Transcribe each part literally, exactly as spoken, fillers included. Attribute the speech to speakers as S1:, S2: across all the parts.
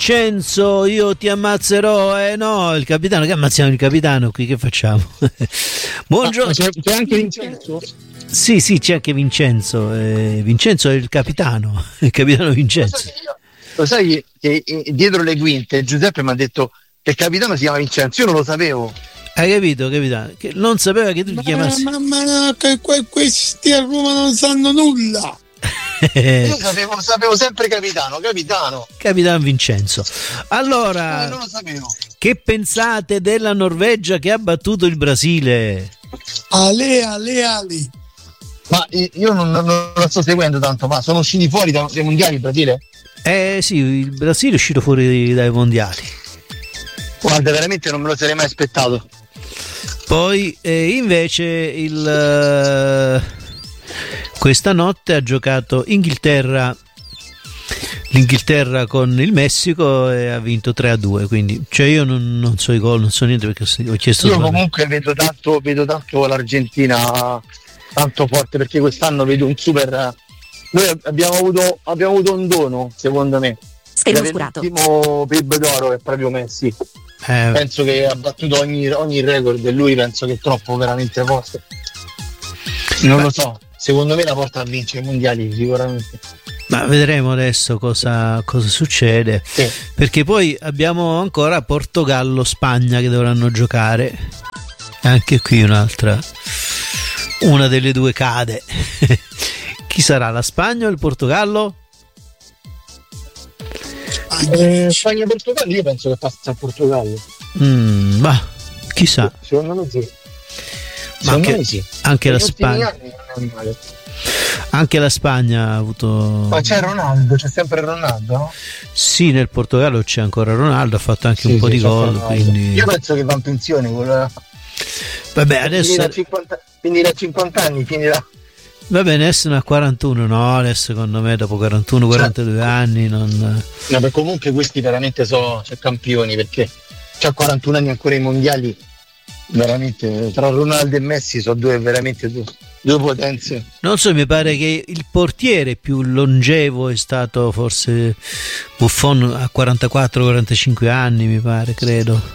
S1: Vincenzo, io ti ammazzerò. Eh no, il capitano, che ammazziamo il capitano qui, che facciamo? Buongiorno.
S2: Ah, c'è, c'è anche Vincenzo?
S1: Sì, sì, c'è anche Vincenzo. Eh, Vincenzo è il capitano, il capitano Vincenzo.
S2: Lo sai che dietro le quinte Giuseppe mi ha detto che il capitano si chiama Vincenzo, io non lo sapevo.
S1: Hai capito, capitano? Che non sapeva che tu ti chiamassi.
S3: Ma, ma no, che que, questi a Roma non sanno nulla.
S2: Io sapevo, sapevo sempre capitano, capitano.
S1: Capitano Vincenzo. Allora,
S2: eh, non lo sapevo.
S1: Che pensate della Norvegia che ha battuto il Brasile?
S3: Ale, ale, ale.
S2: Ma io non, non, non lo sto seguendo tanto, ma sono usciti fuori dai, dai mondiali il Brasile?
S1: Eh sì, il Brasile è uscito fuori dai mondiali.
S2: Guarda, veramente non me lo sarei mai aspettato.
S1: Poi eh, invece il uh, questa notte ha giocato Inghilterra l'Inghilterra con il Messico e ha vinto tre a due, quindi cioè io non, non so i gol, non so niente perché ho chiesto.
S2: Io comunque vedo tanto, vedo tanto l'Argentina tanto forte, perché quest'anno vedo un super. Noi abbiamo avuto, abbiamo avuto un dono, secondo me. L'ultimo Pib d'oro è proprio Messi. Eh. Penso che ha battuto ogni, ogni record e lui penso che è troppo veramente forte. Non Beh. lo so, secondo me la porta a vincere i mondiali sicuramente.
S1: Ma vedremo adesso cosa, cosa succede, sì. Perché poi abbiamo ancora Portogallo-Spagna che dovranno giocare. Anche qui un'altra, una delle due cade. Chi sarà, la Spagna o il Portogallo?
S2: Eh, Spagna e Portogallo, io penso che passa a Portogallo.
S1: Mm, ma chissà.
S2: Secondo me sì.
S1: Ma anche, sì. anche la Spagna. Anche la Spagna ha avuto.
S2: Ma c'è Ronaldo, c'è sempre Ronaldo, no?
S1: Sì, nel Portogallo c'è ancora Ronaldo, ha fatto anche sì, un po' sì, di gol. Quindi...
S2: Io penso che va in pensione. Quello...
S1: Vabbè, adesso.
S2: Finirà cinquanta, finirà cinquanta anni, finirà.
S1: Va bene, adesso ne ha quarantuno, no? Adesso secondo me dopo quarantuno quarantadue cioè, anni non.
S2: No, ma comunque questi veramente sono cioè, campioni, perché c'ha quarantuno anni ancora ai mondiali. Veramente tra Ronaldo e Messi sono due veramente due, due potenze.
S1: Non so, mi pare che il portiere più longevo è stato forse Buffon a quarantaquattro quarantacinque anni, mi pare, credo.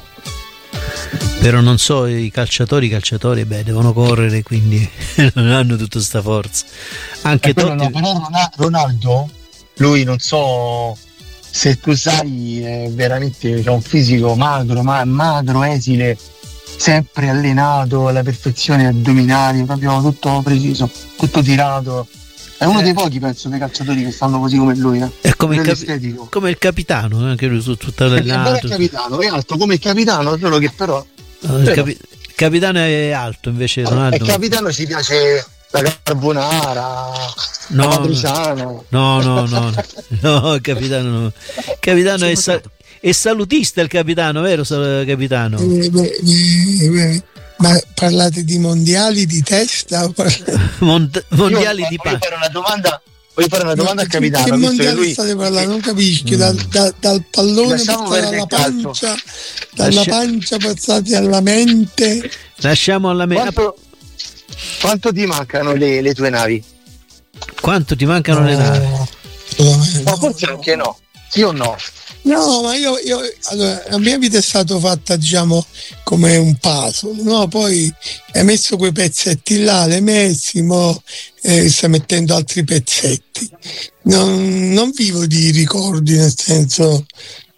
S1: Però non so, i calciatori i calciatori beh devono correre, quindi non hanno tutta sta forza. Anche
S2: eh, però, Totti... no, però Ronaldo, lui non so se tu sai, è veramente c'ha un fisico magro, ma magro, esile, sempre allenato alla perfezione, addominali, proprio tutto preciso, tutto tirato. È uno eh. dei pochi, penso, dei calciatori che stanno così come lui. Eh.
S1: È come il, capi- come il capitano, anche lui tutto allenato.
S2: È il capitano, è alto come il capitano, solo che però.
S1: No, il, capi- il capitano è alto, invece Ronaldo.
S2: Il capitano ci piace la carbonara,
S1: no,
S2: la matriciana.
S1: No, no, no, no, no, il capitano no. Il capitano è, sa- è salutista, il capitano, vero capitano?
S3: Eh, beh, eh, beh. Ma parlate di mondiali di testa?
S1: Mont- mondiali
S2: Io,
S1: di
S2: voglio fare una domanda, voglio fare una domanda al capitano.
S3: Che mondiali
S2: che lui...
S3: state parlando? Non capisco. Mm. Dal, da, dal pallone alla pancia, dalla Lascia... pancia passati alla mente.
S1: Lasciamo alla mente.
S2: Quanto, quanto ti mancano le, le tue navi?
S1: Quanto ti mancano no, le navi?
S3: No,
S2: ma forse anche no. Sì o no?
S3: No, ma io, io allora, la mia vita è stata fatta, diciamo, come un puzzle, no? Poi hai messo quei pezzetti là, le messi, mo eh, stai mettendo altri pezzetti. Non, non vivo di ricordi, nel senso.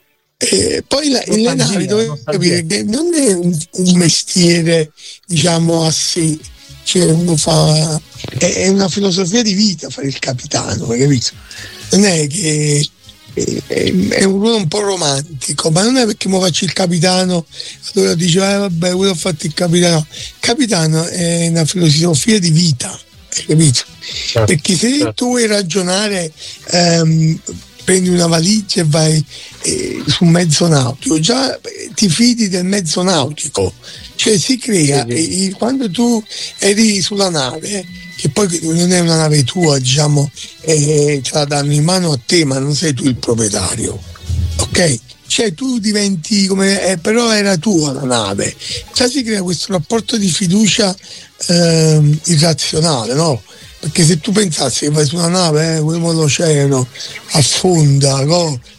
S3: Eh, poi la, le navi dovete capire che non è un, un mestiere, diciamo, a sé, cioè uno fa. È, è una filosofia di vita fare il capitano, hai capito? Non è che. È un ruolo un po' romantico, ma non è perché mo faccio il capitano allora dice eh vabbè io ho fatto il capitano. Il capitano è una filosofia di vita, hai capito? Certo, perché se certo. tu vuoi ragionare ehm, prendi una valigia e vai eh, su un mezzo nautico, già eh, ti fidi del mezzo nautico, cioè si crea sì, sì. E, quando tu eri sulla nave, che poi non è una nave tua, diciamo, eh, te la danno in mano a te, ma non sei tu il proprietario, ok? Cioè tu diventi come, eh, però era tua la nave, già si crea questo rapporto di fiducia eh, irrazionale, no? Perché se tu pensassi che vai su una nave, eh, l'oceano affonda, no?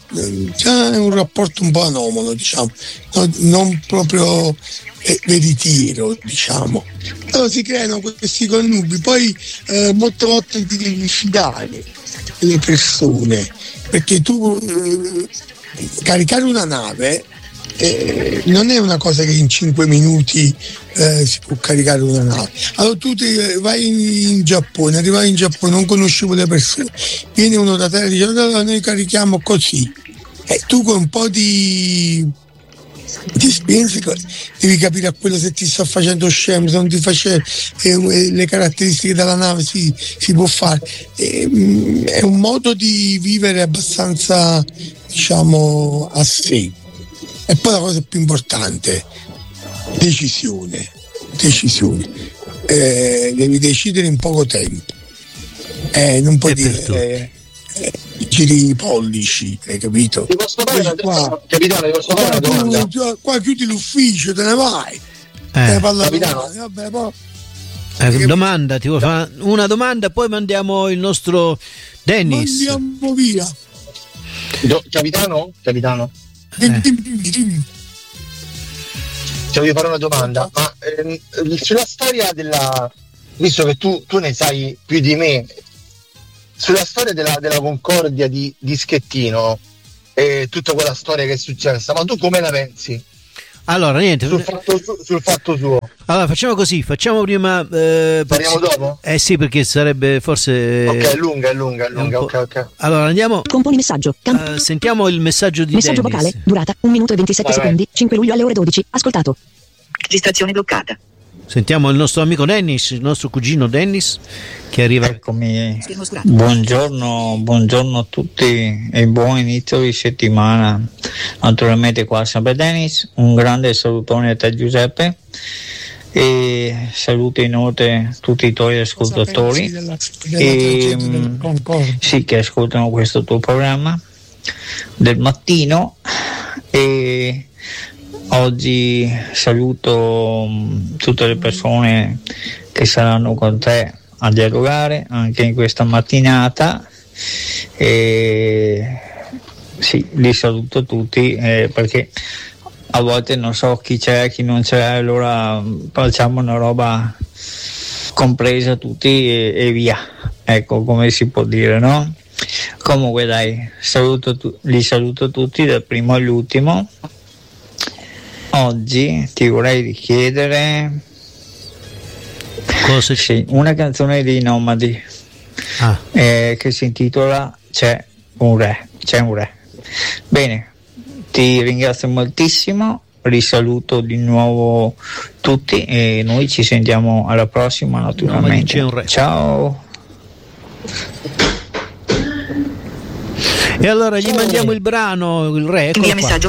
S3: c'è un rapporto un po' anomalo, diciamo, no, non proprio eh, veritiero, diciamo. Allora si creano questi connubi, poi eh, molte volte ti devi fidare delle persone, perché tu eh, caricare una nave eh, non è una cosa che in cinque minuti eh, si può caricare una nave. Allora tu ti, vai in, in Giappone, arrivai in Giappone, non conoscevo le persone, viene uno da te e dice allora noi carichiamo così, e tu con un po' di ti spieghi, devi capire a quello se ti sta facendo scemo, se non ti face eh, le caratteristiche della nave si, si può fare. E, è un modo di vivere abbastanza, diciamo, a sé. E poi la cosa più importante, decisione, decisione. Eh, devi decidere in poco tempo. Eh, non puoi dire eh, eh, giri i pollici, hai capito?
S2: Ti posso fare una
S3: qua,
S2: capitano, ti posso fare una domanda?
S3: Tu, qua chiudi l'ufficio, te ne vai.
S1: Eh.
S3: Te ne parla
S2: Capitano.
S3: vabbè, poi,
S1: Eh, domanda, ti vuoi fare una domanda, poi mandiamo il nostro Dennis.
S3: andiamo via.
S2: Do, capitano? Capitano?
S1: Eh.
S2: Ti voglio fare una domanda, ma ehm, sulla storia della, visto che tu, tu ne sai più di me, sulla storia della, della Concordia di, di Schettino e tutta quella storia che è successa, ma tu come la pensi?
S1: Allora, niente.
S2: Sul fatto, su, sul fatto suo.
S1: Allora, facciamo così, facciamo prima... Eh,
S2: Parliamo dopo?
S1: Eh sì, perché sarebbe forse...
S2: Ok, è lunga, è lunga, è lunga, ok, ok.
S1: Allora, andiamo...
S4: Componi messaggio. Camp-
S1: eh, sentiamo il messaggio di
S4: messaggio
S1: Dennis.
S4: vocale, durata un minuto e ventisette
S2: Vai,
S4: secondi, cinque luglio alle ore dodici, ascoltato. Registrazione bloccata.
S1: Sentiamo il nostro amico Dennis, il nostro cugino Dennis, che arriva...
S5: Eccomi, buongiorno, buongiorno a tutti e buon inizio di settimana. Naturalmente qua sempre Dennis, un grande salutone a te Giuseppe e saluto inoltre tutti i tuoi ascoltatori
S3: Della, della
S5: e,
S3: Concordia.
S5: sì, che ascoltano questo tuo programma del mattino. E oggi saluto um, tutte le persone che saranno con te a dialogare anche in questa mattinata e sì, li saluto tutti eh, perché a volte non so chi c'è, chi non c'è, allora facciamo una roba compresa tutti e, e via, ecco come si può dire, no? Comunque dai, saluto tu- li saluto tutti dal primo all'ultimo. Oggi ti vorrei richiedere
S1: Cosa
S5: sì, una canzone dei Nomadi
S1: ah.
S5: eh, che si intitola C'è un re, c'è un re. Bene, ti ringrazio moltissimo, risaluto di nuovo tutti e noi ci sentiamo alla prossima naturalmente.
S1: C'è un re.
S5: Ciao.
S1: E allora gli mandiamo il brano, il re, eccolo
S4: Invia
S1: qua.
S4: messaggio